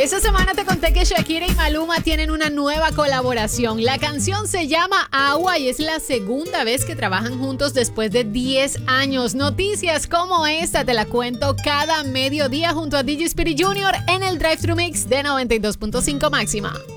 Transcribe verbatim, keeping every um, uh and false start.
Esta semana te conté que Shakira y Maluma tienen una nueva colaboración. La canción se llama Agua y es la segunda vez que trabajan juntos después de diez años. Noticias como esta te la cuento cada mediodía junto a D J Speedy junior en el Drive Thru Mix de noventa y dos punto cinco Máxima.